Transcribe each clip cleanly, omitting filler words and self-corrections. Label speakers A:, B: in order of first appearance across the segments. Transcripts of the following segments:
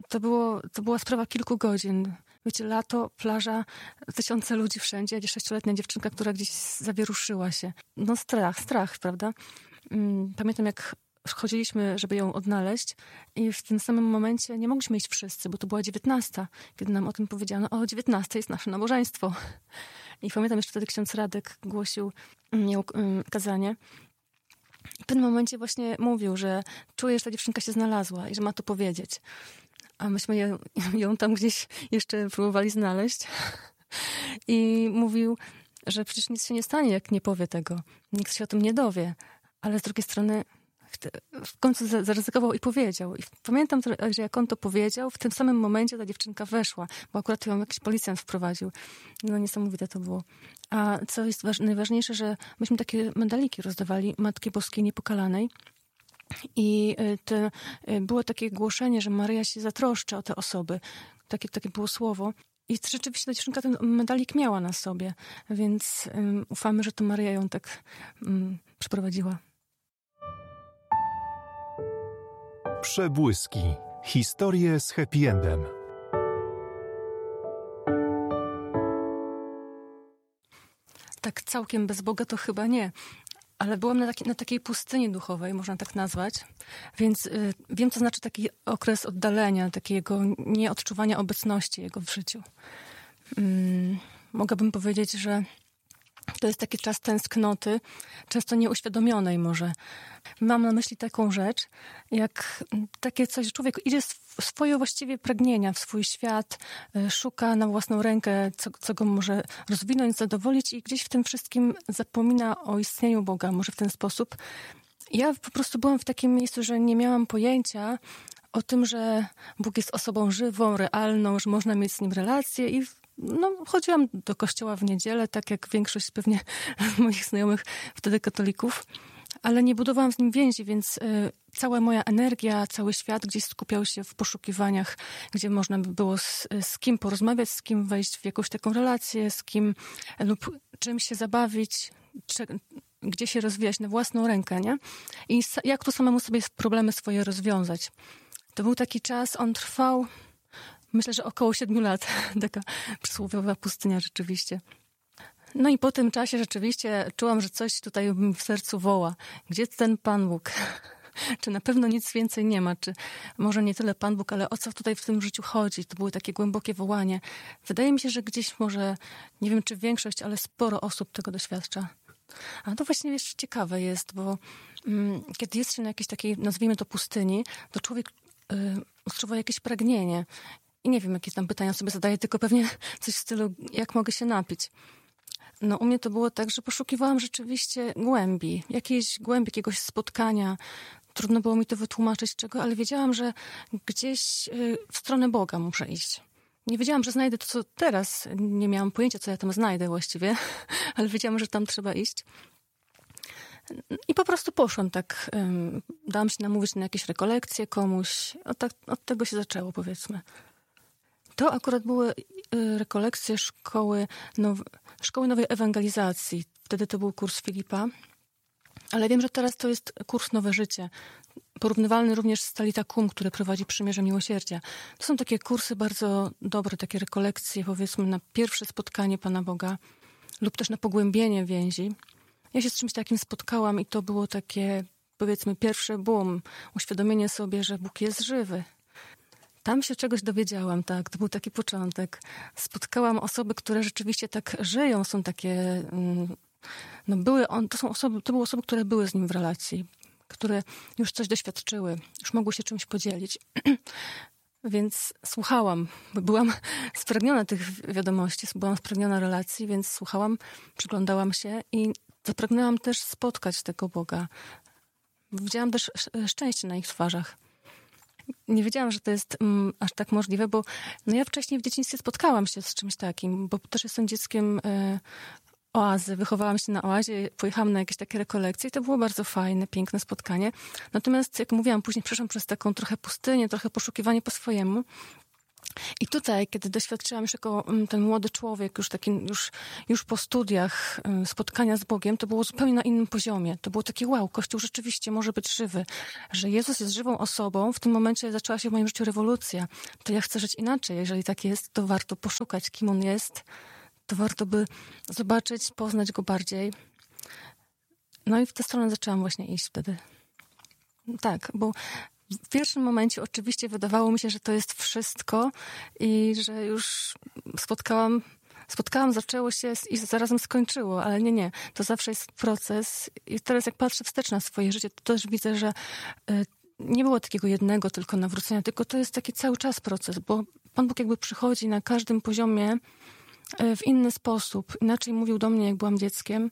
A: To była sprawa kilku godzin. Wiecie, lato, plaża, tysiące ludzi wszędzie, 6-letnia dziewczynka, która gdzieś zawieruszyła się. No strach, prawda? Pamiętam, jak chodziliśmy, żeby ją odnaleźć i w tym samym momencie nie mogliśmy iść wszyscy, bo to była 19, kiedy nam o tym powiedziano. O 19 jest nasze nabożeństwo. I pamiętam jeszcze wtedy ksiądz Radek głosił kazanie. I w pewnym momencie właśnie mówił, że czuje, że ta dziewczynka się znalazła i że ma to powiedzieć. A myśmy ją tam gdzieś jeszcze próbowali znaleźć. I mówił, że przecież nic się nie stanie, jak nie powie tego. Nikt się o tym nie dowie. Ale z drugiej strony w końcu zaryzykował i powiedział. I pamiętam, że jak on to powiedział, w tym samym momencie ta dziewczynka weszła, bo akurat ją jakiś policjant wprowadził. No niesamowite to było. A co jest najważniejsze, że myśmy takie medaliki rozdawali Matki Boskiej Niepokalanej. I było takie głoszenie, że Maryja się zatroszczy o te osoby. Takie było słowo. I rzeczywiście ta dziewczynka ten medalik miała na sobie. Więc ufamy, że to Maryja ją tak przeprowadziła.
B: Przebłyski. Historie z happy endem.
A: Tak całkiem bez Boga to chyba nie. Ale byłam na takiej pustyni duchowej, można tak nazwać. Więc wiem, co znaczy taki okres oddalenia, takiego nieodczuwania obecności Jego w życiu. Mogłabym powiedzieć, że to jest taki czas tęsknoty, często nieuświadomionej może. Mam na myśli taką rzecz, jak takie coś, że człowiek idzie w swoje właściwie pragnienia, w swój świat, szuka na własną rękę, co go może rozwinąć, zadowolić i gdzieś w tym wszystkim zapomina o istnieniu Boga, może w ten sposób. Ja po prostu byłam w takim miejscu, że nie miałam pojęcia o tym, że Bóg jest osobą żywą, realną, że można mieć z Nim relacje i chodziłam do kościoła w niedzielę, tak jak większość pewnie moich znajomych wtedy katolików, ale nie budowałam z Nim więzi, więc cała moja energia, cały świat gdzieś skupiał się w poszukiwaniach, gdzie można by było z kim porozmawiać, z kim wejść w jakąś taką relację, z kim lub czym się zabawić, gdzie się rozwijać na własną rękę, nie? I jak tu samemu sobie problemy swoje rozwiązać. To był taki czas, on trwał, myślę, że około 7 lat. Taka przysłowiowa pustynia rzeczywiście. No i po tym czasie rzeczywiście czułam, że coś tutaj w sercu woła. Gdzie ten Pan Bóg? Czy na pewno nic więcej nie ma? Czy może nie tyle Pan Bóg, ale o co tutaj w tym życiu chodzi? To było takie głębokie wołanie. Wydaje mi się, że gdzieś może, nie wiem czy większość, ale sporo osób tego doświadcza. A to właśnie jeszcze ciekawe jest, bo kiedy jest się na jakiejś takiej, nazwijmy to pustyni, to człowiek odczuwa jakieś pragnienie. I nie wiem, jakie tam pytania sobie zadaję, tylko pewnie coś w stylu, jak mogę się napić. No u mnie to było tak, że poszukiwałam rzeczywiście głębi, jakiegoś spotkania. Trudno było mi to wytłumaczyć czego, ale wiedziałam, że gdzieś w stronę Boga muszę iść. Nie wiedziałam, że znajdę to, co teraz. Nie miałam pojęcia, co ja tam znajdę właściwie, ale wiedziałam, że tam trzeba iść. I po prostu poszłam tak, dałam się namówić na jakieś rekolekcje komuś. Od tego się zaczęło, powiedzmy. To akurat były rekolekcje Szkoły Nowej Ewangelizacji. Wtedy to był kurs Filipa. Ale wiem, że teraz to jest kurs Nowe Życie. Porównywalny również z Talita Kum, który prowadzi Przymierze Miłosierdzia. To są takie kursy bardzo dobre, takie rekolekcje, powiedzmy, na pierwsze spotkanie Pana Boga lub też na pogłębienie więzi. Ja się z czymś takim spotkałam i to było takie, powiedzmy, pierwsze uświadomienie sobie, że Bóg jest żywy. Tam się czegoś dowiedziałam, tak, to był taki początek. Spotkałam osoby, które rzeczywiście tak żyją, są takie, to były osoby, które były z nim w relacji, które już coś doświadczyły, już mogły się czymś podzielić. Więc słuchałam, bo byłam spragniona tych wiadomości, byłam spragniona relacji, więc słuchałam, przyglądałam się i zapragnęłam też spotkać tego Boga. Widziałam też szczęście na ich twarzach. Nie wiedziałam, że to jest aż tak możliwe, bo ja wcześniej w dzieciństwie spotkałam się z czymś takim, bo też jestem dzieckiem oazy, wychowałam się na oazie, pojechałam na jakieś takie rekolekcje i to było bardzo fajne, piękne spotkanie. Natomiast, jak mówiłam, później przeszłam przez taką trochę pustynię, trochę poszukiwanie po swojemu I tutaj, kiedy doświadczyłam już jako ten młody człowiek, już po studiach spotkania z Bogiem, to było zupełnie na innym poziomie. To było takie wow, Kościół rzeczywiście może być żywy. Że Jezus jest żywą osobą, w tym momencie zaczęła się w moim życiu rewolucja. To ja chcę żyć inaczej. Jeżeli tak jest, to warto poszukać, kim On jest. To warto by zobaczyć, poznać Go bardziej. No i w tę stronę zaczęłam właśnie iść wtedy. Tak, bo w pierwszym momencie oczywiście wydawało mi się, że to jest wszystko i że już spotkałam, zaczęło się i zarazem skończyło, ale nie. To zawsze jest proces i teraz jak patrzę wstecz na swoje życie, to też widzę, że nie było takiego jednego tylko nawrócenia, tylko to jest taki cały czas proces, bo Pan Bóg jakby przychodzi na każdym poziomie w inny sposób. Inaczej mówił do mnie, jak byłam dzieckiem,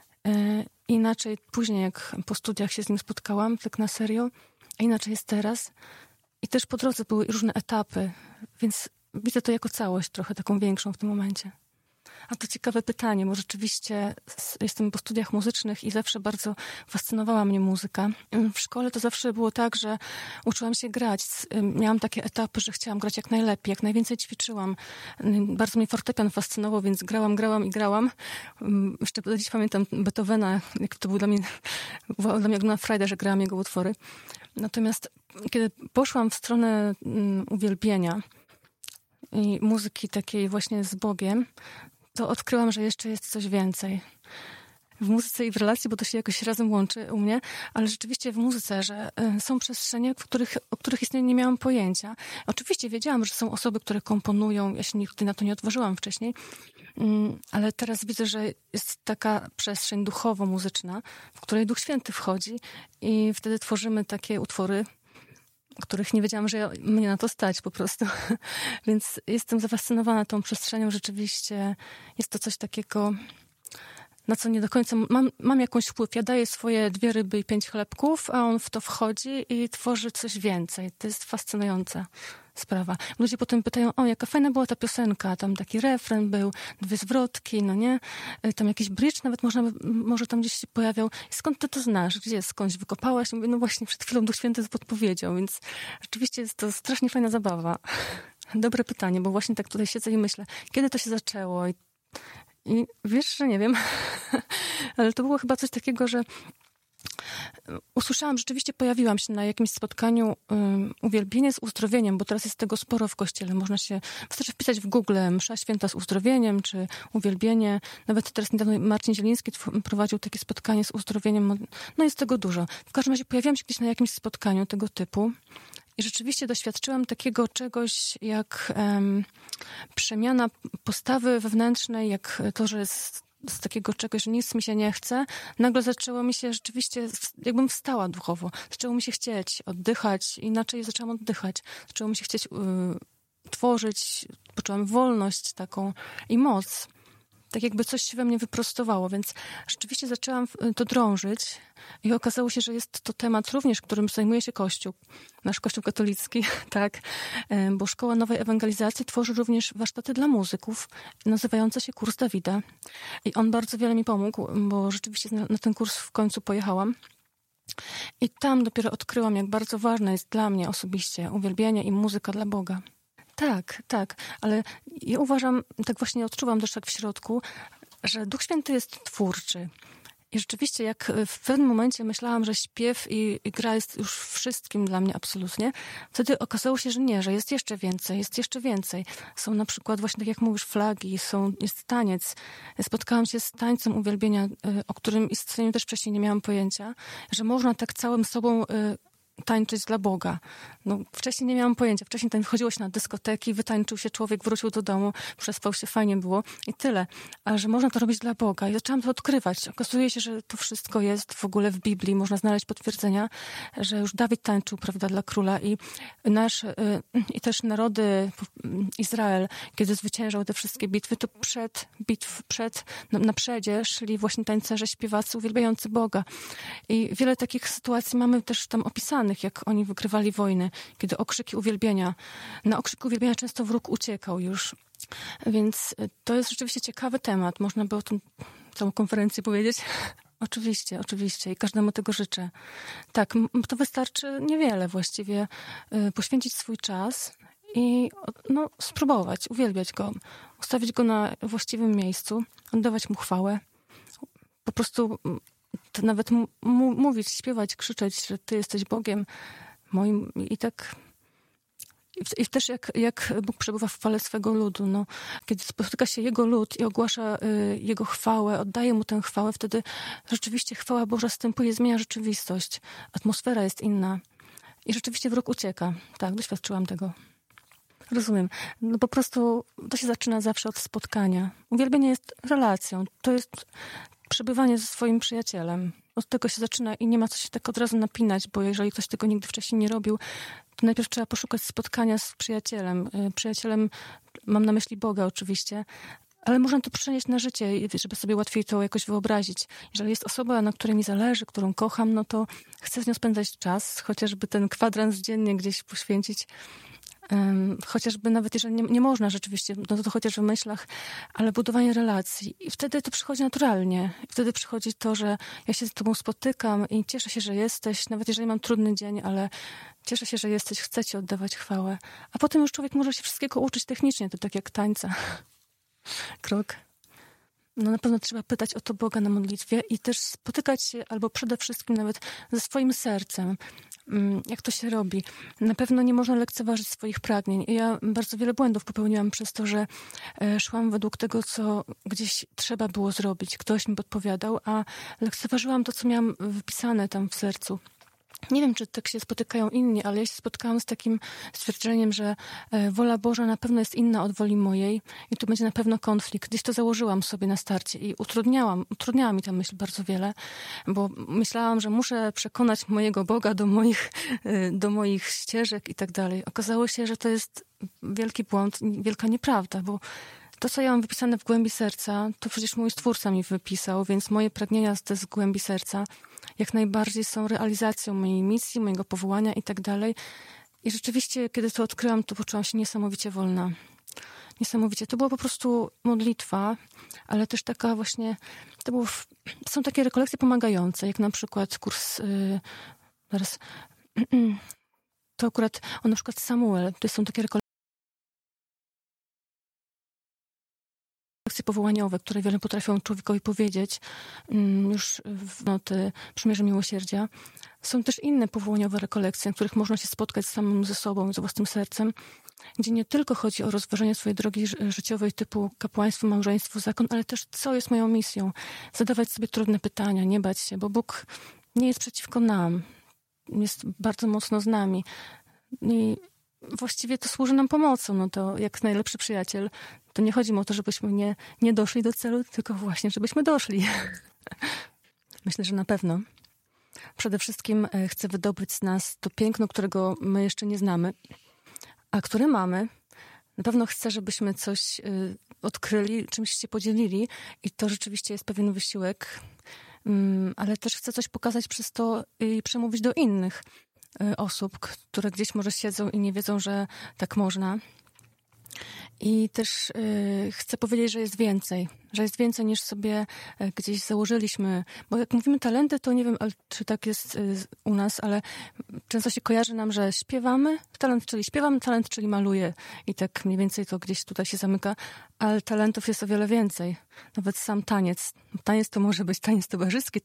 A: inaczej później, jak po studiach się z Nim spotkałam, tak na serio, a inaczej jest teraz. I też po drodze były różne etapy, więc widzę to jako całość trochę taką większą w tym momencie. A to ciekawe pytanie, bo rzeczywiście jestem po studiach muzycznych i zawsze bardzo fascynowała mnie muzyka. W szkole to zawsze było tak, że uczyłam się grać. Miałam takie etapy, że chciałam grać jak najlepiej, jak najwięcej ćwiczyłam. Bardzo mnie fortepian fascynował, więc grałam. Jeszcze do dziś pamiętam Beethovena, jak to był dla mnie ogromna frajda, że grałam jego utwory. Natomiast kiedy poszłam w stronę uwielbienia i muzyki takiej właśnie z Bogiem, to odkryłam, że jeszcze jest coś więcej. W muzyce i w relacji, bo to się jakoś razem łączy u mnie, ale rzeczywiście w muzyce, że są przestrzenie, o których istnieniu nie miałam pojęcia. Oczywiście wiedziałam, że są osoby, które komponują, ja się nigdy na to nie odważyłam wcześniej, ale teraz widzę, że jest taka przestrzeń duchowo-muzyczna, w której Duch Święty wchodzi i wtedy tworzymy takie utwory, których nie wiedziałam, że mnie na to stać po prostu. Więc jestem zafascynowana tą przestrzenią. Rzeczywiście jest to coś takiego, na co nie do końca mam jakąś wpływ. Ja daję swoje 2 ryby i 5 chlebków, a on w to wchodzi i tworzy coś więcej. To jest fascynująca sprawa. Ludzie potem pytają, jaka fajna była ta piosenka, tam taki refren był, 2 zwrotki, no nie? Tam jakiś bridge nawet może tam gdzieś się pojawiał. Skąd ty to znasz? Gdzie? Skądś wykopałaś? Mówię, no właśnie przed chwilą Duch Święty podpowiedział, więc rzeczywiście jest to strasznie fajna zabawa. Dobre pytanie, bo właśnie tak tutaj siedzę i myślę, kiedy to się zaczęło? I wiesz, że nie wiem, ale to było chyba coś takiego, że usłyszałam, rzeczywiście pojawiłam się na jakimś spotkaniu uwielbienie z uzdrowieniem, bo teraz jest tego sporo w kościele. Wystarczy wpisać w Google msza święta z uzdrowieniem, czy uwielbienie. Nawet teraz niedawno Marcin Zieliński prowadził takie spotkanie z uzdrowieniem. No jest tego dużo. W każdym razie pojawiłam się gdzieś na jakimś spotkaniu tego typu i rzeczywiście doświadczyłam takiego czegoś jak przemiana postawy wewnętrznej, jak to, że z takiego czegoś, że nic mi się nie chce, nagle zaczęło mi się rzeczywiście, jakbym wstała duchowo. Zaczęło mi się chcieć oddychać, inaczej zaczęłam oddychać. Zaczęło mi się chcieć tworzyć, poczułam wolność taką i moc. Tak jakby coś się we mnie wyprostowało, więc rzeczywiście zaczęłam to drążyć i okazało się, że jest to temat również, którym zajmuje się Kościół, nasz Kościół katolicki, tak, bo Szkoła Nowej Ewangelizacji tworzy również warsztaty dla muzyków, nazywające się Kurs Dawida. I on bardzo wiele mi pomógł, bo rzeczywiście na ten kurs w końcu pojechałam. I tam dopiero odkryłam, jak bardzo ważne jest dla mnie osobiście uwielbienie i muzyka dla Boga. Tak, ale ja uważam, tak właśnie odczuwam też tak w środku, że Duch Święty jest twórczy. I rzeczywiście, jak w pewnym momencie myślałam, że śpiew i gra jest już wszystkim dla mnie absolutnie, wtedy okazało się, że nie, że jest jeszcze więcej. Są na przykład właśnie, tak jak mówisz, flagi, jest taniec. Spotkałam się z tańcem uwielbienia, o którym istnieniu też wcześniej nie miałam pojęcia, że można tak całym sobą tańczyć dla Boga. No, wcześniej nie miałam pojęcia. Wcześniej chodziło się na dyskoteki, wytańczył się człowiek, wrócił do domu, przespał się, fajnie było i tyle. Ale że można to robić dla Boga. I zaczęłam to odkrywać. Okazuje się, że to wszystko jest w ogóle w Biblii. Można znaleźć potwierdzenia, że już Dawid tańczył, prawda, dla króla i też narody, Izrael, kiedy zwyciężał te wszystkie bitwy, to na przedzie szli właśnie tańcerze, śpiewacy uwielbiający Boga. I wiele takich sytuacji mamy też tam opisanych, jak oni wygrywali wojny, kiedy na okrzyk uwielbienia często wróg uciekał już. Więc to jest rzeczywiście ciekawy temat. Można by o tym całą konferencję powiedzieć. Oczywiście i każdemu tego życzę. Tak, to wystarczy niewiele właściwie. Poświęcić swój czas i spróbować, uwielbiać go, ustawić go na właściwym miejscu, oddawać mu chwałę. Po prostu to nawet mówić, śpiewać, krzyczeć, że Ty jesteś Bogiem moim i tak... I też jak Bóg przebywa w chwale swego ludu. Kiedy spotyka się Jego lud i ogłasza Jego chwałę, oddaje Mu tę chwałę, wtedy rzeczywiście chwała Boża wstępuje, zmienia rzeczywistość. Atmosfera jest inna. I rzeczywiście wróg ucieka. Tak, doświadczyłam tego. Rozumiem. Po prostu to się zaczyna zawsze od spotkania. Uwielbienie jest relacją. To jest przebywanie ze swoim przyjacielem. Od tego się zaczyna i nie ma co się tak od razu napinać, bo jeżeli ktoś tego nigdy wcześniej nie robił, to najpierw trzeba poszukać spotkania z przyjacielem. Przyjacielem, mam na myśli Boga oczywiście, ale można to przenieść na życie, żeby sobie łatwiej to jakoś wyobrazić. Jeżeli jest osoba, na której mi zależy, którą kocham, to chcę z nią spędzać czas, chociażby ten kwadrans dziennie gdzieś poświęcić. Chociażby nawet jeżeli nie można rzeczywiście, to chociaż w myślach, ale budowanie relacji. I wtedy to przychodzi naturalnie. I wtedy przychodzi to, że ja się z Tobą spotykam i cieszę się, że jesteś, nawet jeżeli mam trudny dzień, ale cieszę się, że jesteś, chcę Ci oddawać chwałę. A potem już człowiek może się wszystkiego uczyć technicznie, to tak jak tańca. Krok. Na pewno trzeba pytać o to Boga na modlitwie i też spotykać się, albo przede wszystkim nawet ze swoim sercem. Jak to się robi? Na pewno nie można lekceważyć swoich pragnień. Ja bardzo wiele błędów popełniłam przez to, że szłam według tego, co gdzieś trzeba było zrobić. Ktoś mi podpowiadał, a lekceważyłam to, co miałam wypisane tam w sercu. Nie wiem, czy tak się spotykają inni, ale ja się spotkałam z takim stwierdzeniem, że wola Boża na pewno jest inna od woli mojej i tu będzie na pewno konflikt. Gdzieś to założyłam sobie na starcie i utrudniała mi ta myśl bardzo wiele, bo myślałam, że muszę przekonać mojego Boga do moich ścieżek i tak dalej. Okazało się, że to jest wielki błąd, wielka nieprawda, bo to, co ja mam wypisane w głębi serca, to przecież mój Stwórca mi wypisał, więc moje pragnienia z głębi serca jak najbardziej są realizacją mojej misji, mojego powołania i tak dalej. I rzeczywiście, kiedy to odkryłam, to poczułam się niesamowicie wolna. Niesamowicie. To była po prostu modlitwa, ale też taka właśnie... Są takie rekolekcje pomagające, jak na przykład kurs... To akurat, na przykład Samuel, to są takie rekolekcje powołaniowe, które wiele potrafią człowiekowi powiedzieć, już w noty Przymierze Miłosierdzia. Są też inne powołaniowe rekolekcje, na których można się spotkać z samym ze sobą, z własnym sercem, gdzie nie tylko chodzi o rozważenie swojej drogi życiowej typu kapłaństwo, małżeństwo, zakon, ale też co jest moją misją. Zadawać sobie trudne pytania, nie bać się, bo Bóg nie jest przeciwko nam. Jest bardzo mocno z nami. I właściwie to służy nam pomocą. To jak najlepszy przyjaciel. To nie chodzi o to, żebyśmy nie doszli do celu, tylko właśnie, żebyśmy doszli. Myślę, że na pewno. Przede wszystkim chcę wydobyć z nas to piękno, którego my jeszcze nie znamy, a które mamy. Na pewno chcę, żebyśmy coś odkryli, czymś się podzielili i to rzeczywiście jest pewien wysiłek, ale też chcę coś pokazać przez to i przemówić do innych osób, które gdzieś może siedzą i nie wiedzą, że tak można. I też chcę powiedzieć, że jest więcej niż sobie gdzieś założyliśmy. Bo jak mówimy talenty, to nie wiem, czy tak jest u nas, ale często się kojarzy nam, że śpiewamy, talent, czyli maluję i tak mniej więcej to gdzieś tutaj się zamyka, ale talentów jest o wiele więcej. Nawet sam taniec. Taniec to może być taniec towarzyski,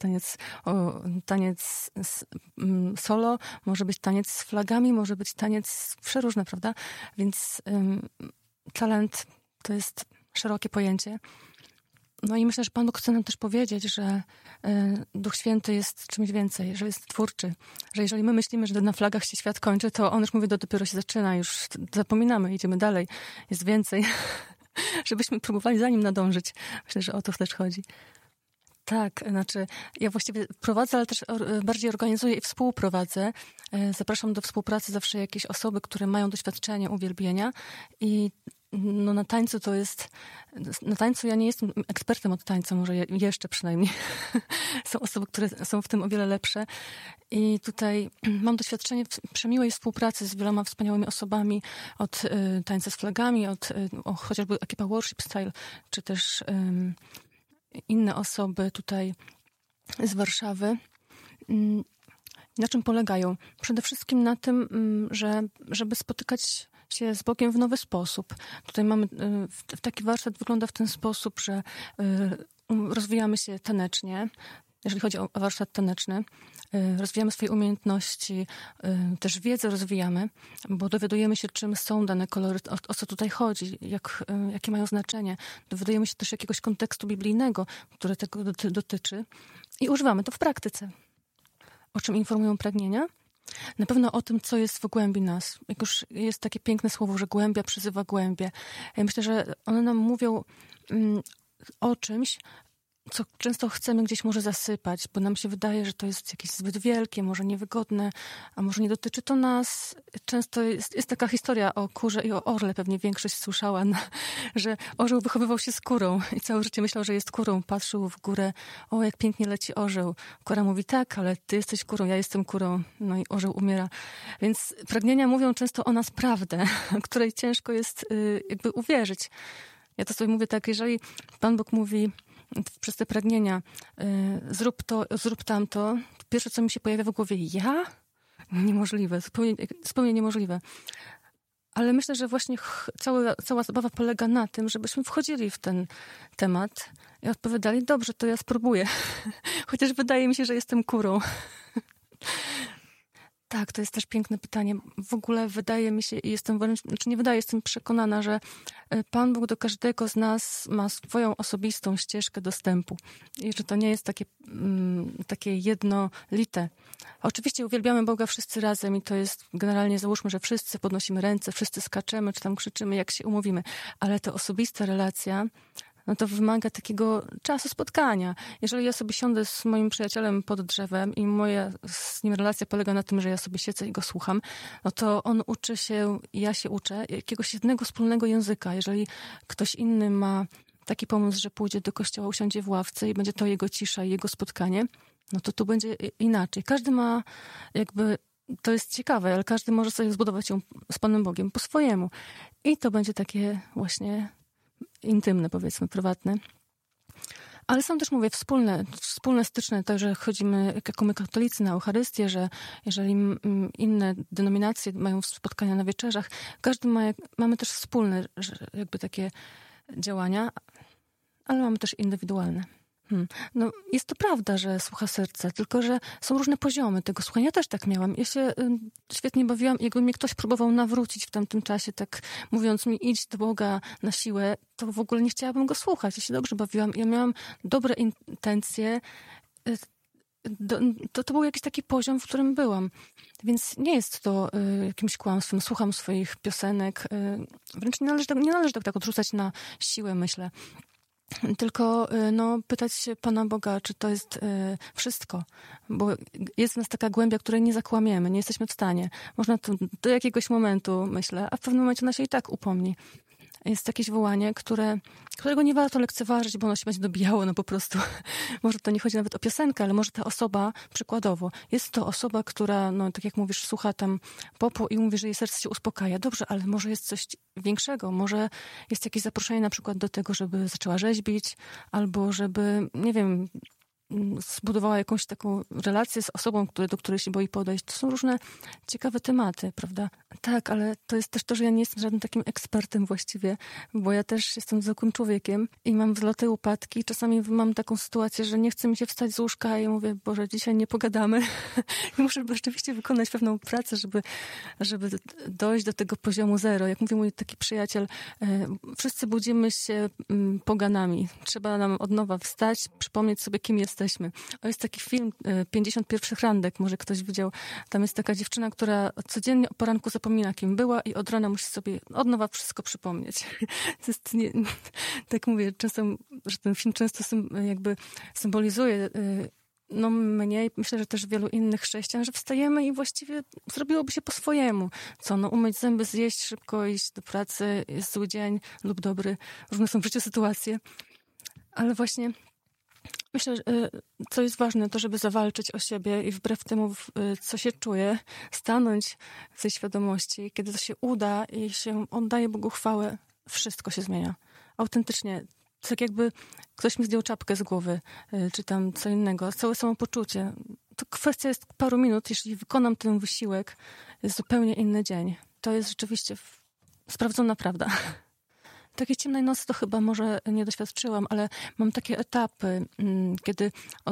A: taniec solo, może być taniec z flagami, może być taniec przeróżne, prawda? Więc talent to jest szerokie pojęcie. No i myślę, że Pan Bóg chce nam też powiedzieć, że Duch Święty jest czymś więcej, że jest twórczy. Że jeżeli my myślimy, że na flagach się świat kończy, to On już mówi, to dopiero się zaczyna, już zapominamy, idziemy dalej. Jest więcej. Żebyśmy próbowali za Nim nadążyć. Myślę, że o to też chodzi. Tak, znaczy ja właściwie prowadzę, ale też bardziej organizuję i współprowadzę. Zapraszam do współpracy zawsze jakieś osoby, które mają doświadczenie uwielbienia i na tańcu na tańcu ja nie jestem ekspertem od tańca, może jeszcze przynajmniej. Są osoby, które są w tym o wiele lepsze i tutaj mam doświadczenie przemiłej współpracy z wieloma wspaniałymi osobami od tańca z flagami, od chociażby ekipa Worship Style, czy też inne osoby tutaj z Warszawy. Na czym polegają? Przede wszystkim na tym, żeby spotykać się z Bogiem w nowy sposób. Tutaj mamy, taki warsztat wygląda w ten sposób, że rozwijamy się tanecznie, jeżeli chodzi o warsztat taneczny. Rozwijamy swoje umiejętności, też wiedzę rozwijamy, bo dowiadujemy się, czym są dane kolory, o co tutaj chodzi, jakie mają znaczenie. Dowiadujemy się też jakiegoś kontekstu biblijnego, który tego dotyczy i używamy to w praktyce. O czym informują pragnienia? Na pewno o tym, co jest w głębi nas. Jak już jest takie piękne słowo, że głębia przyzywa głębię. Ja myślę, że one nam mówią o czymś, co często chcemy gdzieś może zasypać, bo nam się wydaje, że to jest jakieś zbyt wielkie, może niewygodne, a może nie dotyczy to nas. Często jest taka historia o kurze i o orle, pewnie większość słyszała, że orzeł wychowywał się z kurą i całe życie myślał, że jest kurą. Patrzył w górę, o jak pięknie leci orzeł. Kura mówi, tak, ale ty jesteś kurą, ja jestem kurą. No i orzeł umiera. Więc pragnienia mówią często o nas prawdę, której ciężko jest jakby uwierzyć. Ja to sobie mówię tak, jeżeli Pan Bóg mówi przez te pragnienia, zrób to, zrób tamto, to pierwsze, co mi się pojawia w głowie, ja? Niemożliwe, zupełnie niemożliwe. Ale myślę, że właśnie cała zabawa polega na tym, żebyśmy wchodzili w ten temat i odpowiadali, dobrze, to ja spróbuję. Chociaż wydaje mi się, że jestem kurą. Tak, to jest też piękne pytanie. W ogóle wydaje mi się, i jestem jestem przekonana, że Pan Bóg do każdego z nas ma swoją osobistą ścieżkę dostępu. I że to nie jest takie jednolite. Oczywiście uwielbiamy Boga wszyscy razem i to jest generalnie, załóżmy, że wszyscy podnosimy ręce, wszyscy skaczemy, czy tam krzyczymy, jak się umówimy. Ale ta osobista relacja, no to wymaga takiego czasu spotkania. Jeżeli ja sobie siądę z moim przyjacielem pod drzewem i moja z nim relacja polega na tym, że ja sobie siedzę i go słucham, no to on uczy się, ja się uczę jakiegoś jednego wspólnego języka. Jeżeli ktoś inny ma taki pomysł, że pójdzie do kościoła, usiądzie w ławce i będzie to jego cisza i jego spotkanie, no to tu będzie inaczej. Każdy ma jakby... To jest ciekawe, ale każdy może sobie zbudować ją z Panem Bogiem po swojemu. I to będzie takie właśnie intymne, powiedzmy, prywatne. Ale są też, mówię, wspólne styczne, to, że chodzimy jako my katolicy na Eucharystię, że jeżeli inne denominacje mają spotkania na wieczerzach, każdy mamy też wspólne jakby takie działania, ale mamy też indywidualne. No, jest to prawda, że słucha serca, tylko że są różne poziomy tego słuchania. Ja też tak miałam. Ja się świetnie bawiłam. Jakby mnie ktoś próbował nawrócić w tamtym czasie, tak mówiąc mi, idź do Boga na siłę, to w ogóle nie chciałabym go słuchać. Ja się dobrze bawiłam. Ja miałam dobre intencje. To był jakiś taki poziom, w którym byłam. Więc nie jest to jakimś kłamstwem. Słucham swoich piosenek. Wręcz nie należy tak odrzucać na siłę, myślę. Tylko pytać się Pana Boga, czy to jest wszystko. Bo jest w nas taka głębia, której nie zakłamiemy, nie jesteśmy w stanie. Można to do jakiegoś momentu, myślę, a w pewnym momencie ona się i tak upomni. Jest jakieś wołanie, którego nie warto lekceważyć, bo ono się będzie dobijało, no po prostu. Może to nie chodzi nawet o piosenkę, ale może ta osoba, przykładowo, jest to osoba, która, no tak jak mówisz, słucha tam popu i mówi, że jej serce się uspokaja. Dobrze, ale może jest coś większego. Może jest jakieś zaproszenie na przykład do tego, żeby zaczęła rzeźbić, albo żeby, nie wiem, zbudowała jakąś taką relację z osobą, do której się boi podejść. To są różne ciekawe tematy, prawda? Tak, ale to jest też to, że ja nie jestem żadnym takim ekspertem właściwie, bo ja też jestem zwykłym człowiekiem i mam wzloty, upadki. Czasami mam taką sytuację, że nie chce mi się wstać z łóżka i mówię, Boże, dzisiaj nie pogadamy. I muszę rzeczywiście wykonać pewną pracę, żeby dojść do tego poziomu zero. Jak mówi mój taki przyjaciel, wszyscy budzimy się poganami. Trzeba nam od nowa wstać, przypomnieć sobie, kim jesteśmy. Jest taki film 51 randek, może ktoś widział. Tam jest taka dziewczyna, która codziennie o poranku zapomina, kim była i od rana musi sobie od nowa wszystko przypomnieć. Tak mówię czasem, że ten film często jakby symbolizuje mnie i myślę, że też wielu innych chrześcijan, że wstajemy i właściwie zrobiłoby się po swojemu. Umyć zęby, zjeść szybko, iść do pracy, jest zły dzień lub dobry. Różne są w życiu sytuacje. Ale właśnie myślę, że co jest ważne, to żeby zawalczyć o siebie i wbrew temu, co się czuje, stanąć w tej świadomości. Kiedy to się uda i się oddaje Bogu chwałę, wszystko się zmienia. Autentycznie. Tak jakby ktoś mi zdjął czapkę z głowy, czy tam co innego. Całe samopoczucie. To kwestia jest paru minut. Jeśli wykonam ten wysiłek, jest zupełnie inny dzień. To jest rzeczywiście sprawdzona prawda. Takiej ciemnej nocy to chyba może nie doświadczyłam, ale mam takie etapy, kiedy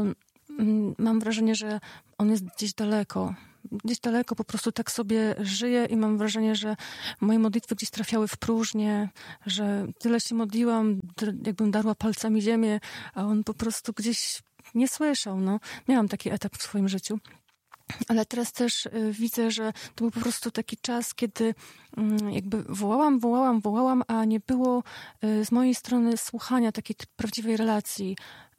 A: mam wrażenie, że on jest gdzieś daleko. Gdzieś daleko po prostu tak sobie żyję i mam wrażenie, że moje modlitwy gdzieś trafiały w próżnię, że tyle się modliłam, jakbym darła palcami ziemię, a on po prostu gdzieś nie słyszał. No. Miałam taki etap w swoim życiu. Ale teraz też widzę, że to był po prostu taki czas, kiedy jakby wołałam, a nie było z mojej strony słuchania takiej prawdziwej relacji.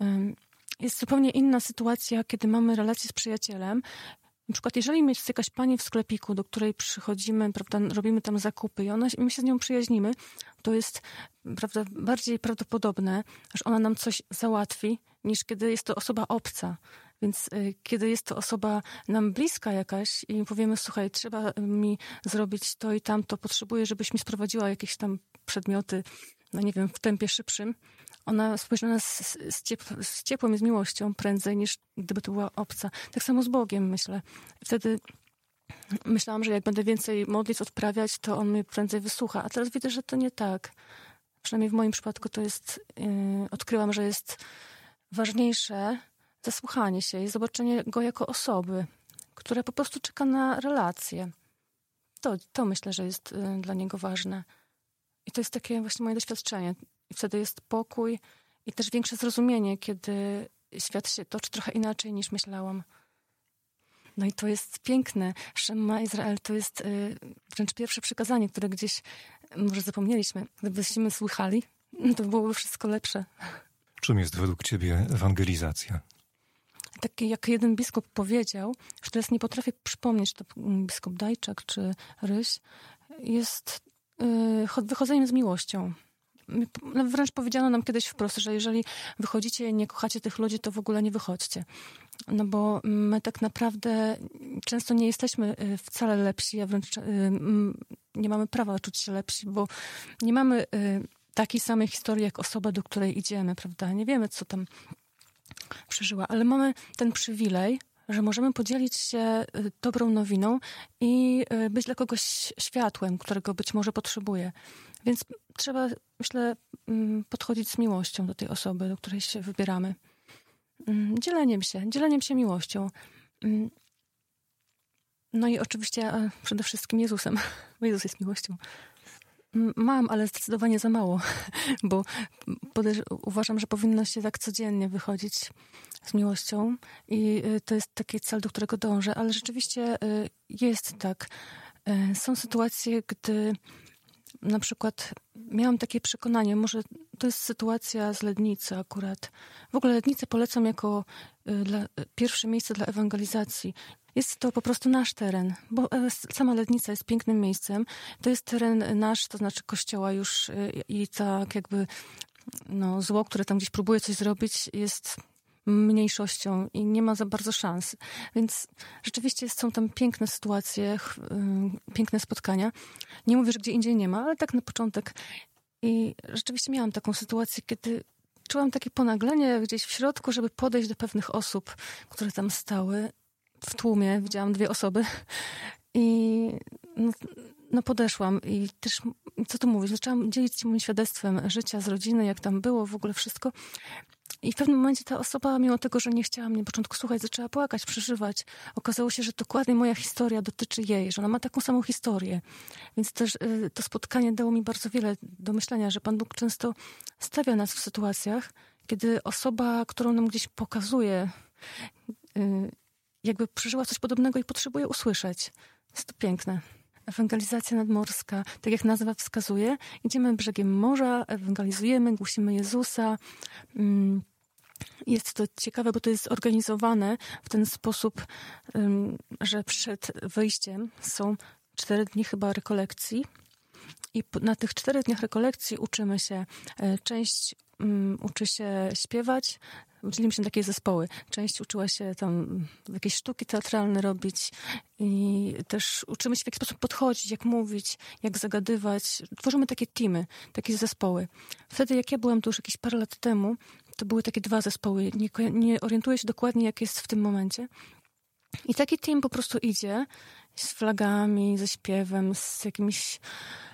A: Jest zupełnie inna sytuacja, kiedy mamy relację z przyjacielem. Na przykład, jeżeli jest jakaś pani w sklepiku, do której przychodzimy, prawda, robimy tam zakupy i my się z nią przyjaźnimy, to jest, prawda, bardziej prawdopodobne, że ona nam coś załatwi, niż kiedy jest to osoba obca. Więc kiedy jest to osoba nam bliska jakaś i powiemy, słuchaj, trzeba mi zrobić to i tamto, potrzebuję, żebyś mi sprowadziła jakieś tam przedmioty, no nie wiem, w tempie szybszym, ona spojrzy na nas z ciepłem i z miłością prędzej, niż gdyby to była obca. Tak samo z Bogiem, myślę. Wtedy myślałam, że jak będę więcej modlitw odprawiać, to On mnie prędzej wysłucha. A teraz widzę, że to nie tak. Przynajmniej w moim przypadku to jest... odkryłam, że jest ważniejsze zasłuchanie się i zobaczenie Go jako osoby, która po prostu czeka na relację. To myślę, że jest dla Niego ważne. I to jest takie właśnie moje doświadczenie. I wtedy jest pokój i też większe zrozumienie, kiedy świat się toczy trochę inaczej niż myślałam. No i to jest piękne. Shema Izrael to jest wręcz pierwsze przykazanie, które gdzieś może zapomnieliśmy. Gdybyśmy słuchali, to byłoby wszystko lepsze.
B: Czym jest według ciebie ewangelizacja?
A: Tak jak jeden biskup powiedział, że teraz nie potrafię przypomnieć, to biskup Dajczak czy Ryś, jest wychodzeniem z miłością. Wręcz powiedziano nam kiedyś wprost, że jeżeli wychodzicie i nie kochacie tych ludzi, to w ogóle nie wychodźcie. No bo my tak naprawdę często nie jesteśmy wcale lepsi, a wręcz nie mamy prawa czuć się lepsi, bo nie mamy takiej samej historii jak osoba, do której idziemy, prawda? Nie wiemy, co tam przeżyła, ale mamy ten przywilej, że możemy podzielić się dobrą nowiną i być dla kogoś światłem, którego być może potrzebuje. Więc trzeba, myślę, podchodzić z miłością do tej osoby, do której się wybieramy. Dzieleniem się miłością. No i oczywiście przede wszystkim Jezusem, bo Jezus jest miłością. Mam, ale zdecydowanie za mało, bo uważam, że powinno się tak codziennie wychodzić z miłością i to jest taki cel, do którego dążę, ale rzeczywiście jest tak. Są sytuacje, gdy na przykład miałam takie przekonanie, może to jest sytuacja z Lednicy akurat. W ogóle Lednicę polecam jako pierwsze miejsce dla ewangelizacji. Jest to po prostu nasz teren, bo sama Lednica jest pięknym miejscem. To jest teren nasz, to znaczy Kościoła już i tak jakby zło, które tam gdzieś próbuje coś zrobić, jest mniejszością i nie ma za bardzo szans. Więc rzeczywiście są tam piękne sytuacje, piękne spotkania. Nie mówię, że gdzie indziej nie ma, ale tak na początek. I rzeczywiście miałam taką sytuację, kiedy czułam takie ponaglenie gdzieś w środku, żeby podejść do pewnych osób, które tam stały. W tłumie widziałam 2 osoby i podeszłam i też, co tu mówić, zaczęłam dzielić się moim świadectwem życia z rodziny, jak tam było, w ogóle wszystko. I w pewnym momencie ta osoba, mimo tego, że nie chciała mnie na początku słuchać, zaczęła płakać, przeżywać. Okazało się, że dokładnie moja historia dotyczy jej, że ona ma taką samą historię. Więc też to spotkanie dało mi bardzo wiele do myślenia, że Pan Bóg często stawia nas w sytuacjach, kiedy osoba, którą nam gdzieś pokazuje, jakby przeżyła coś podobnego i potrzebuje usłyszeć. Jest to piękne. Ewangelizacja nadmorska, tak jak nazwa wskazuje, idziemy brzegiem morza, ewangelizujemy, głosimy Jezusa. Jest to ciekawe, bo to jest organizowane w ten sposób, że przed wyjściem są 4 dni chyba rekolekcji i na tych 4 dniach rekolekcji uczymy się. Część uczy się śpiewać, dzielimy się na takie zespoły. Część uczyła się tam jakieś sztuki teatralne robić i też uczymy się w jaki sposób podchodzić, jak mówić, jak zagadywać. Tworzymy takie teamy, takie zespoły. Wtedy jak ja byłam tu już jakieś parę lat temu, to były takie 2 zespoły. Nie orientuję się dokładnie, jak jest w tym momencie. I taki team po prostu idzie z flagami, ze śpiewem, z jakimiś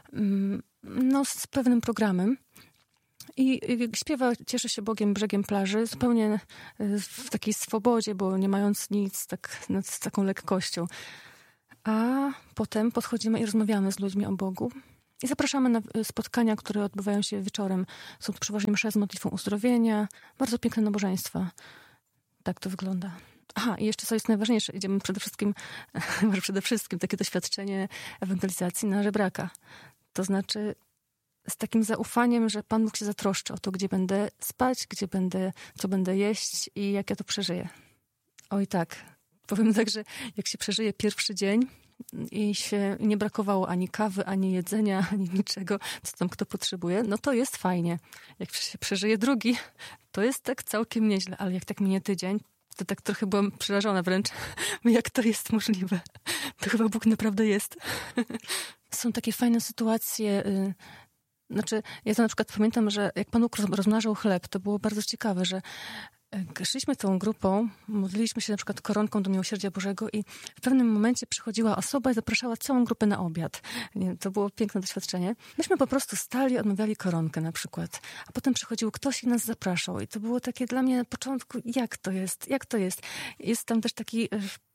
A: z pewnym programem. I śpiewa, cieszy się Bogiem brzegiem plaży, zupełnie w takiej swobodzie, bo nie mając nic, tak z taką lekkością. A potem podchodzimy i rozmawiamy z ludźmi o Bogu. I zapraszamy na spotkania, które odbywają się wieczorem. Są to przeważnie msze z modlitwą uzdrowienia, bardzo piękne nabożeństwa. Tak to wygląda. Aha, i jeszcze co jest najważniejsze, idziemy przede wszystkim takie doświadczenie ewangelizacji na żebraka. To znaczy z takim zaufaniem, że Pan Bóg się zatroszczy o to, gdzie będę spać, co będę jeść i jak ja to przeżyję. Oj tak, powiem tak, że jak się przeżyje pierwszy dzień i się nie brakowało ani kawy, ani jedzenia, ani niczego, co tam kto potrzebuje, no to jest fajnie. Jak się przeżyje drugi, to jest tak całkiem nieźle, ale jak tak minie tydzień, to tak trochę byłam przerażona wręcz, jak to jest możliwe. To chyba Bóg naprawdę jest. Są takie fajne sytuacje. Znaczy, ja to na przykład pamiętam, że jak Pan Bóg rozmnażał chleb, to było bardzo ciekawe, że szliśmy tą grupą, modliliśmy się na przykład koronką do Miłosierdzia Bożego i w pewnym momencie przychodziła osoba i zapraszała całą grupę na obiad. To było piękne doświadczenie. Myśmy po prostu stali, odmawiali koronkę na przykład, a potem przychodził ktoś i nas zapraszał i to było takie dla mnie na początku, jak to jest? Jest tam też taki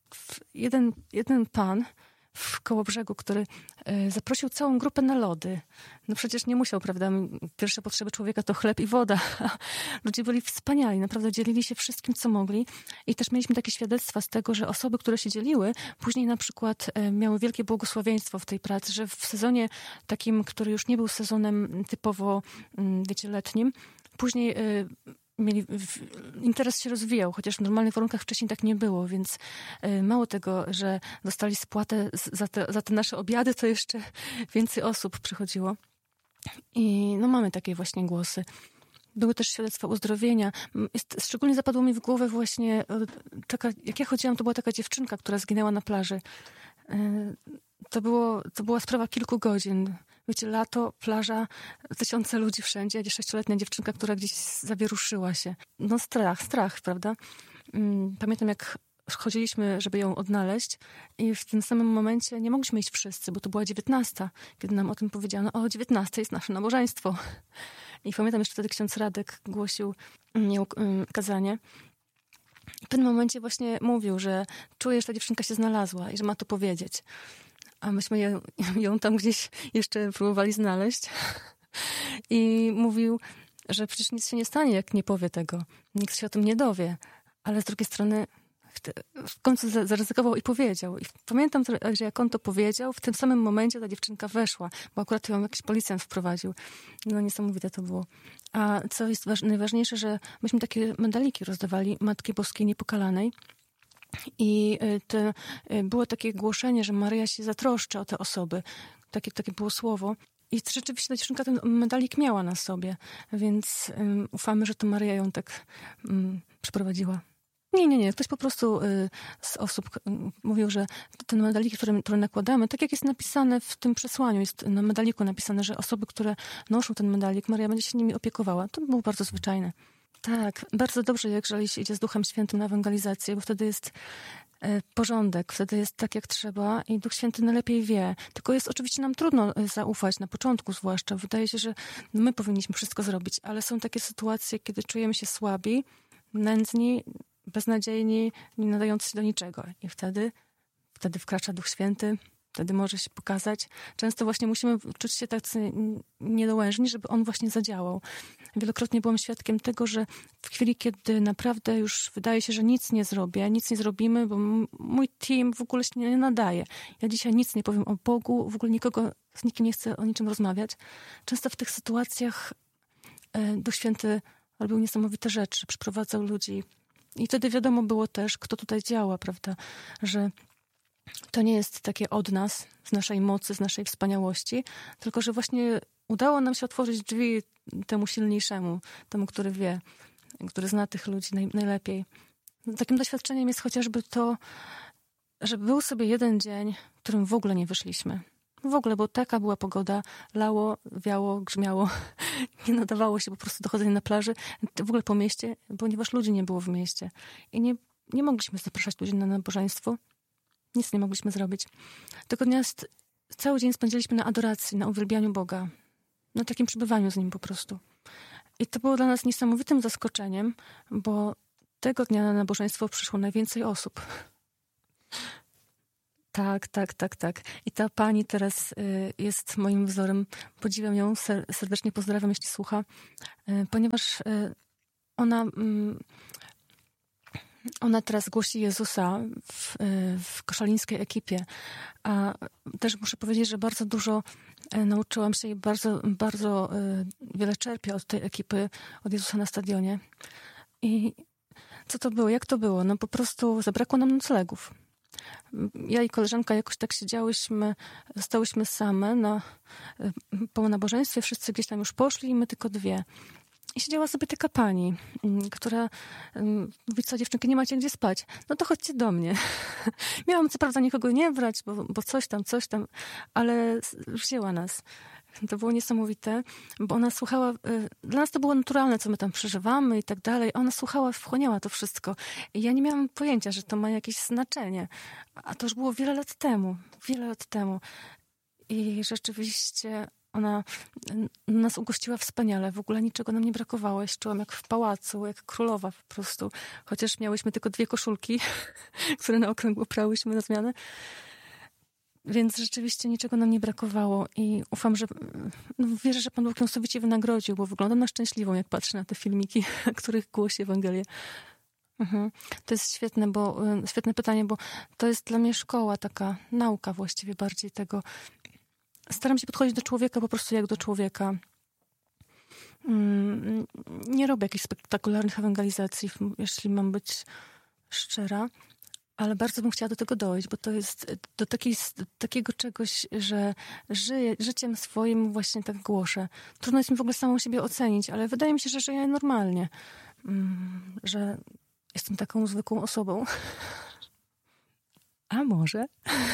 A: jeden pan w Kołobrzegu, który zaprosił całą grupę na lody. No przecież nie musiał, prawda? Pierwsze potrzeby człowieka to chleb i woda. Ludzie byli wspaniali, naprawdę dzielili się wszystkim, co mogli. I też mieliśmy takie świadectwa z tego, że osoby, które się dzieliły, później na przykład miały wielkie błogosławieństwo w tej pracy, że w sezonie takim, który już nie był sezonem typowo, letnim, później interes się rozwijał, chociaż w normalnych warunkach wcześniej tak nie było, więc mało tego, że dostali spłatę za te nasze obiady, to jeszcze więcej osób przychodziło. I mamy takie właśnie głosy. Były też świadectwa uzdrowienia. Szczególnie zapadło mi w głowę właśnie jak ja chodziłam, to była taka dziewczynka, która zginęła na plaży. To była sprawa kilku godzin. Wiecie, lato, plaża, tysiące ludzi wszędzie, 6-letnia dziewczynka, która gdzieś zawieruszyła się. No strach, prawda? Pamiętam, jak chodziliśmy, żeby ją odnaleźć i w tym samym momencie nie mogliśmy iść wszyscy, bo to była 19, kiedy nam o tym powiedziano, o 19 jest nasze nabożeństwo. I pamiętam jeszcze wtedy ksiądz Radek miał kazanie. W pewnym momencie właśnie mówił, że czuje, że ta dziewczynka się znalazła i że ma to powiedzieć. A myśmy ją tam gdzieś jeszcze próbowali znaleźć. I mówił, że przecież nic się nie stanie, jak nie powie tego. Nikt się o tym nie dowie. Ale z drugiej strony w końcu zaryzykował i powiedział. I pamiętam, że jak on to powiedział, w tym samym momencie ta dziewczynka weszła, bo akurat ją jakiś policjant wprowadził. No niesamowite to było. A co jest najważniejsze, że myśmy takie medaliki rozdawali Matki Boskiej Niepokalanej. I było takie głoszenie, że Maryja się zatroszczy o te osoby. Takie było słowo. I rzeczywiście ta dziewczynka ten medalik miała na sobie, więc ufamy, że to Maryja ją tak przeprowadziła. Nie. Ktoś po prostu z osób mówił, że ten medaliki, które nakładamy, tak jak jest napisane w tym przesłaniu, jest na medaliku napisane, że osoby, które noszą ten medalik, Maryja będzie się nimi opiekowała. To było bardzo zwyczajne. Tak, bardzo dobrze, jeżeli się idzie z Duchem Świętym na ewangelizację, bo wtedy jest porządek, wtedy jest tak, jak trzeba i Duch Święty najlepiej wie. Tylko jest oczywiście nam trudno zaufać, na początku zwłaszcza. Wydaje się, że my powinniśmy wszystko zrobić, ale są takie sytuacje, kiedy czujemy się słabi, nędzni, beznadziejni, nie nadający się do niczego. I wtedy wkracza Duch Święty, wtedy może się pokazać. Często właśnie musimy czuć się tacy niedołężni, żeby On właśnie zadziałał. Wielokrotnie byłam świadkiem tego, że w chwili, kiedy naprawdę już wydaje się, że nic nie zrobię, nic nie zrobimy, bo mój team w ogóle się nie nadaje. Ja dzisiaj nic nie powiem o Bogu, w ogóle z nikim nie chcę o niczym rozmawiać. Często w tych sytuacjach Duch Święty robił niesamowite rzeczy, przyprowadzał ludzi. I wtedy wiadomo było też, kto tutaj działa, prawda, że to nie jest takie od nas, z naszej mocy, z naszej wspaniałości, tylko że właśnie udało nam się otworzyć drzwi temu silniejszemu, temu, który wie, który zna tych ludzi najlepiej. Takim doświadczeniem jest chociażby to, że był sobie jeden dzień, w którym w ogóle nie wyszliśmy. W ogóle, bo taka była pogoda, lało, wiało, grzmiało, nie nadawało się po prostu do chodzenia na plaży, w ogóle po mieście, ponieważ ludzi nie było w mieście. I nie mogliśmy zapraszać ludzi na nabożeństwo. Nic nie mogliśmy zrobić. Tego dnia cały dzień spędziliśmy na adoracji, na uwielbianiu Boga. Na takim przebywaniu z Nim po prostu. I to było dla nas niesamowitym zaskoczeniem, bo tego dnia na nabożeństwo przyszło najwięcej osób. Tak. I ta pani teraz jest moim wzorem. Podziwiam ją, serdecznie pozdrawiam, jeśli słucha, ponieważ ona teraz głosi Jezusa w koszalińskiej ekipie. A też muszę powiedzieć, że bardzo dużo nauczyłam się i bardzo wiele czerpię od tej ekipy, od Jezusa na stadionie. I co to było? Jak to było? No po prostu zabrakło nam noclegów. Ja i koleżanka jakoś tak zostałyśmy same po nabożeństwie, wszyscy gdzieś tam już poszli i my tylko dwie. I siedziała sobie taka pani, która mówi, co dziewczynki, nie macie gdzie spać? No to chodźcie do mnie. Miałam co prawda nikogo nie brać, bo coś tam, ale wzięła nas. To było niesamowite, bo ona słuchała, dla nas to było naturalne, co my tam przeżywamy i tak dalej. Ona słuchała, wchłaniała to wszystko. I ja nie miałam pojęcia, że to ma jakieś znaczenie. A to już było wiele lat temu. I rzeczywiście ona nas ugościła wspaniale. W ogóle niczego nam nie brakowało. Ja się czułam jak w pałacu, jak królowa po prostu. Chociaż miałyśmy tylko 2 koszulki, które na okrągło prałyśmy na zmianę. Więc rzeczywiście niczego nam nie brakowało i ufam, że wierzę, że Pan Bóg ją sowicie wynagrodził, bo wygląda na szczęśliwą, jak patrzę na te filmiki, których głosi Ewangelię. To jest świetne pytanie, bo to jest dla mnie szkoła, taka nauka właściwie bardziej tego. Staram się podchodzić do człowieka po prostu jak do człowieka. Nie robię jakichś spektakularnych ewangelizacji, jeśli mam być szczera. Ale bardzo bym chciała do tego dojść, bo to jest do takiego czegoś, że życiem swoim właśnie tak głoszę. Trudno jest mi w ogóle samą siebie ocenić, ale wydaje mi się, że żyję normalnie. Że jestem taką zwykłą osobą. A może?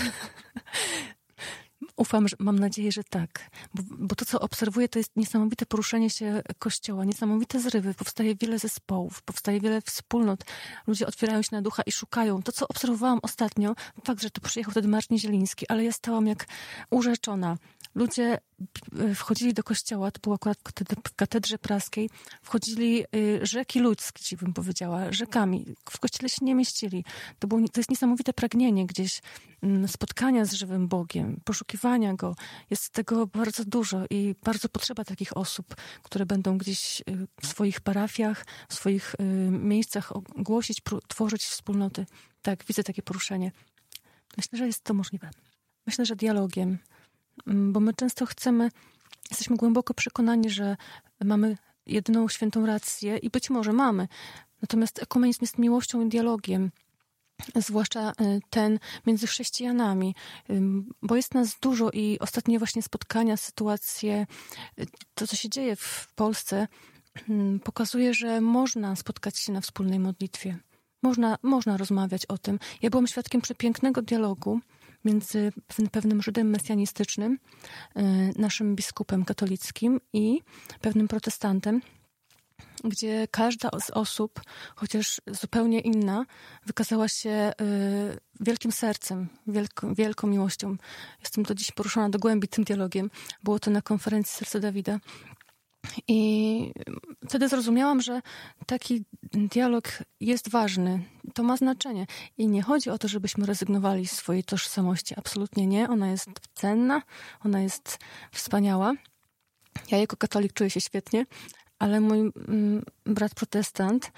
A: Mam nadzieję, że tak. Bo to, co obserwuję, to jest niesamowite poruszenie się Kościoła, niesamowite zrywy. Powstaje wiele zespołów, powstaje wiele wspólnot. Ludzie otwierają się na ducha i szukają. To, co obserwowałam ostatnio, fakt, że tu przyjechał wtedy Marcin Zieliński, ale ja stałam jak urzeczona. Ludzie wchodzili do kościoła, to było akurat w katedrze praskiej, wchodzili rzeki ludzkie, bym powiedziała, rzekami. W kościele się nie mieścili. To jest niesamowite pragnienie gdzieś spotkania z żywym Bogiem, poszukiwania Go. Jest tego bardzo dużo i bardzo potrzeba takich osób, które będą gdzieś w swoich parafiach, w swoich miejscach głosić, tworzyć wspólnoty. Tak, widzę takie poruszenie. Myślę, że jest to możliwe. Myślę, że dialogiem. Bo my często jesteśmy głęboko przekonani, że mamy jedyną świętą rację i być może mamy. Natomiast ekumenizm jest miłością i dialogiem, zwłaszcza ten między chrześcijanami, bo jest nas dużo i ostatnie właśnie spotkania, sytuacje, to co się dzieje w Polsce pokazuje, że można spotkać się na wspólnej modlitwie. Można rozmawiać o tym. Ja byłam świadkiem przepięknego dialogu między pewnym Żydem mesjanistycznym, naszym biskupem katolickim i pewnym protestantem, gdzie każda z osób, chociaż zupełnie inna, wykazała się wielkim sercem, wielką miłością. Jestem do dziś poruszona do głębi tym dialogiem. Było to na konferencji Serce Dawida. I wtedy zrozumiałam, że taki dialog jest ważny. To ma znaczenie. I nie chodzi o to, żebyśmy rezygnowali z swojej tożsamości. Absolutnie nie. Ona jest cenna, ona jest wspaniała. Ja jako katolik czuję się świetnie, ale mój brat protestant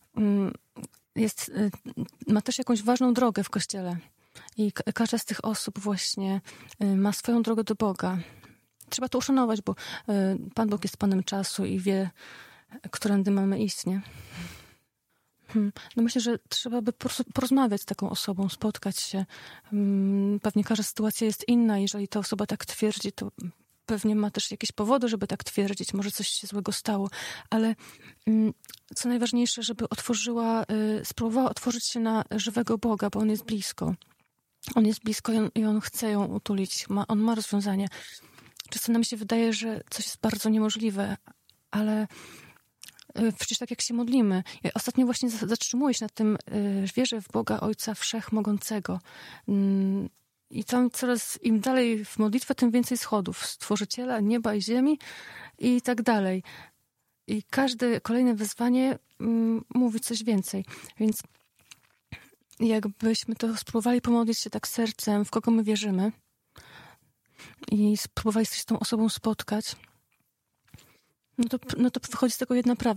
A: ma też jakąś ważną drogę w Kościele. I każda z tych osób właśnie ma swoją drogę do Boga. Trzeba to uszanować, bo Pan Bóg jest Panem czasu i wie, którędy mamy iść, nie? No myślę, że trzeba by porozmawiać z taką osobą, spotkać się. Pewnie każda sytuacja jest inna. Jeżeli ta osoba tak twierdzi, to pewnie ma też jakieś powody, żeby tak twierdzić. Może coś się złego stało. Ale co najważniejsze, żeby spróbowała otworzyć się na żywego Boga, bo On jest blisko. On jest blisko i On chce ją utulić. On ma rozwiązanie. Czasem nam się wydaje, że coś jest bardzo niemożliwe, ale przecież tak jak się modlimy. Ja ostatnio właśnie zatrzymuję się na tym, wierzę w Boga Ojca Wszechmogącego. I tam coraz im dalej w modlitwę, tym więcej schodów. Stworzyciela nieba i ziemi i tak dalej. I każde kolejne wezwanie mówi coś więcej. Więc jakbyśmy to spróbowali pomodlić się tak sercem, w kogo my wierzymy i spróbowali się z tą osobą spotkać, no to wychodzi z tego jedna prawda.